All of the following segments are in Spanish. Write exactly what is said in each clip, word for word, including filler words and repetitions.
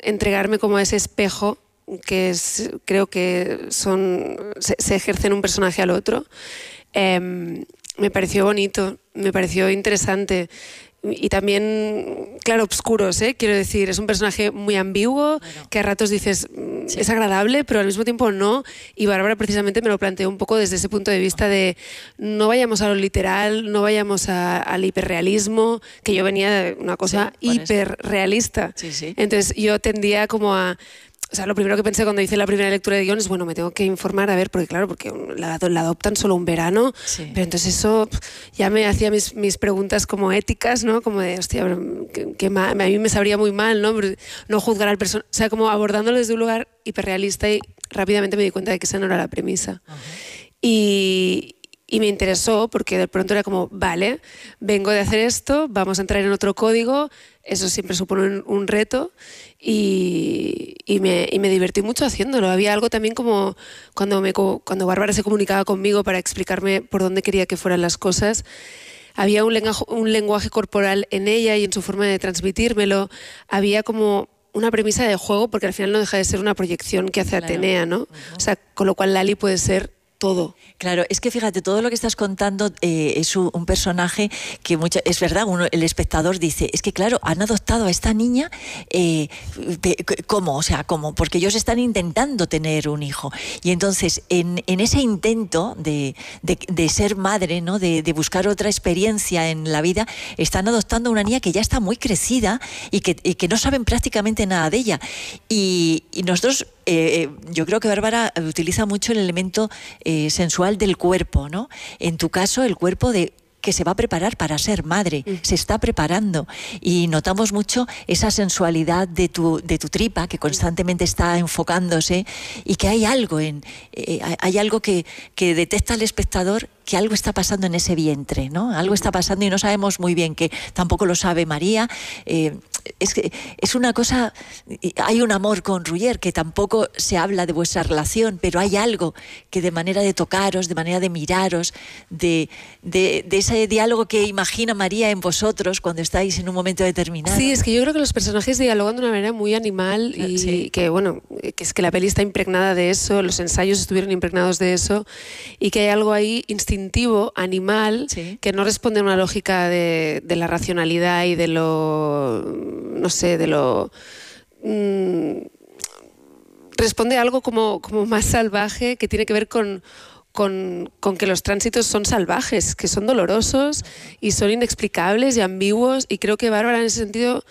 entregarme como a ese espejo que es, creo que son se, se ejerce en un personaje al otro. Eh, me pareció bonito, me pareció interesante. Y también, claro, obscuros, ¿eh? Quiero decir, es un personaje muy ambiguo, bueno, que a ratos dices, sí, es agradable, pero al mismo tiempo no. Y Bárbara precisamente me lo planteó un poco desde ese punto de vista de no vayamos a lo literal, no vayamos a, al hiperrealismo, que yo venía de una cosa sí, hiperrealista. Sí, sí. Entonces yo tendía como a... O sea, lo primero que pensé cuando hice la primera lectura de guión es, bueno, me tengo que informar, a ver, porque claro, porque la, la adoptan solo un verano, sí, pero entonces eso ya me hacía mis, mis preguntas como éticas, ¿no? Como de, hostia, que, que a mí me sabría muy mal, ¿no? No juzgar al personaje, o sea, como abordándolo desde un lugar hiperrealista, y rápidamente me di cuenta de que esa no era la premisa. Uh-huh. Y... Y me interesó porque de pronto era como, vale, vengo de hacer esto, vamos a entrar en otro código, eso siempre supone un, un reto y, y, me, y me divertí mucho haciéndolo. Había algo también como cuando, me, cuando Bárbara se comunicaba conmigo para explicarme por dónde quería que fueran las cosas, había un lenguaje, un lenguaje corporal en ella y en su forma de transmitírmelo, había como una premisa de juego porque al final no deja de ser una proyección que hace Atenea, ¿no? Uh-huh. O sea, con lo cual Lali puede ser todo. Claro, es que fíjate, todo lo que estás contando eh, es un, un personaje que mucho, es verdad, uno, el espectador dice, es que claro, han adoptado a esta niña, eh, ¿cómo? O sea, ¿cómo? Porque ellos están intentando tener un hijo. Y entonces, en, en ese intento de, de, de ser madre, ¿no? de, de buscar otra experiencia en la vida, están adoptando a una niña que ya está muy crecida y que, y que no saben prácticamente nada de ella. Y, y nosotros... Eh, yo creo que Bárbara utiliza mucho el elemento eh, sensual del cuerpo, ¿no? En tu caso, el cuerpo de que se va a preparar para ser madre, mm. se está preparando y notamos mucho esa sensualidad de tu, de tu tripa que constantemente está enfocándose y que hay algo en eh, hay algo que, que detecta el espectador que algo está pasando en ese vientre, ¿no? Algo está pasando y no sabemos muy bien qué, tampoco lo sabe María. Eh, es que es una cosa, hay un amor con Ruller que tampoco se habla de vuestra relación, pero hay algo que de manera de tocaros, de manera de miraros, de, de, de ese diálogo que imagina María en vosotros cuando estáis en un momento determinado. Sí, es que yo creo que los personajes dialogan de una manera muy animal y sí, que bueno, que es que la peli está impregnada de eso, los ensayos estuvieron impregnados de eso y que hay algo ahí instintivo, animal, sí, que no responde a una lógica de, de la racionalidad y de lo, no sé, de lo... Mmm, responde a algo como, como más salvaje que tiene que ver con, con, con que los tránsitos son salvajes, que son dolorosos y son inexplicables y ambiguos, y creo que Bárbara en ese sentido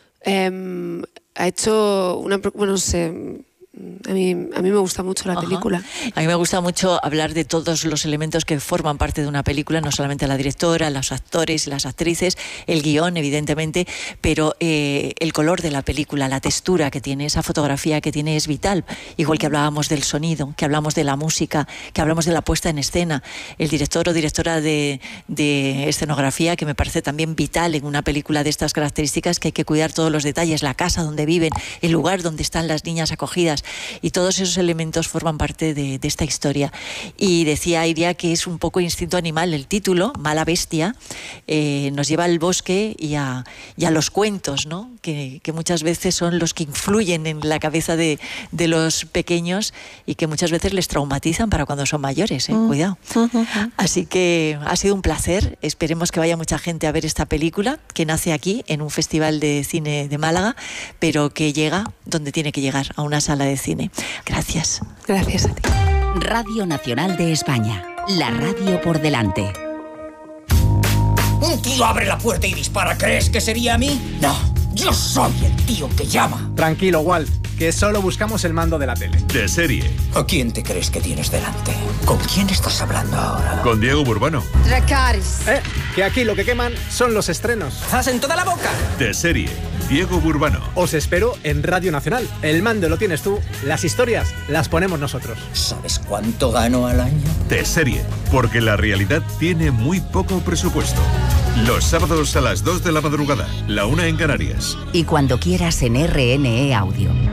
eh, ha hecho una... Bueno, no sé... A mí, a mí me gusta mucho la Ajá. película. A mí me gusta mucho hablar de todos los elementos que forman parte de una película, no solamente la directora, los actores, las actrices, el guión, evidentemente, pero eh, el color de la película, la textura que tiene, esa fotografía que tiene es vital. Igual que hablábamos del sonido, que hablamos de la música, que hablamos de la puesta en escena. El director o directora de, de escenografía, que me parece también vital en una película de estas características, que hay que cuidar todos los detalles, la casa donde viven, el lugar donde están las niñas acogidas. Y todos esos elementos forman parte de, de esta historia. Y decía Iria que es un poco instinto animal. El título, Mala Bestia, eh, nos lleva al bosque y a, y a los cuentos, ¿no? Que, que muchas veces son los que influyen en la cabeza de, de los pequeños y que muchas veces les traumatizan para cuando son mayores, ¿eh? Mm. Cuidado. Así que ha sido un placer. Esperemos que vaya mucha gente a ver esta película, que nace aquí, en un festival de cine de Málaga, pero que llega donde tiene que llegar, a una sala de cine. Gracias. Gracias a ti. Radio Nacional de España. La radio por delante. Un tío abre la puerta y dispara. ¿Crees que sería a mí? No. Yo soy el tío que llama. Tranquilo, Walt, que solo buscamos el mando de la tele. De serie. ¿A quién te crees que tienes delante? ¿Con quién estás hablando ahora? Con Diego Burbano. Dracarys. Eh, que aquí lo que queman son los estrenos. ¡Haz en toda la boca! De serie. Diego Burbano. Os espero en Radio Nacional. El mando lo tienes tú, las historias las ponemos nosotros. ¿Sabes cuánto gano al año? De serie. Porque la realidad tiene muy poco presupuesto. Los sábados a las dos de la madrugada, la una en Canarias. Y cuando quieras en R N E Audio.